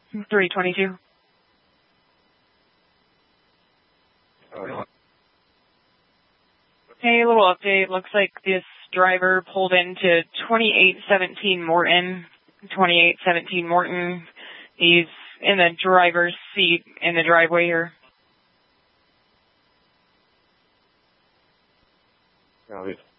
322. Hey, a little update. Looks like this driver pulled into 2817 Morton. 2817 Morton. He's in the driver's seat in the driveway here. Got it.